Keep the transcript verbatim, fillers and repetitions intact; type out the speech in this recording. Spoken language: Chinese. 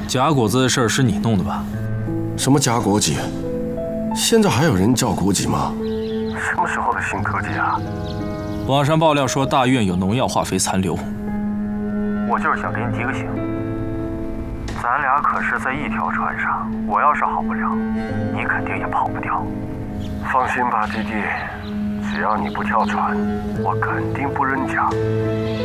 假果子的事儿是你弄的吧？ 什么假国籍？现在还有人叫国籍吗？ 什么时候的新科技啊？ 网上爆料说大院有农药化肥残留。 我就是想给你提个醒，咱俩可是在一条船上，我要是好不了，你肯定也跑不掉。放心吧，弟弟，只要你不跳船，我肯定不扔甲。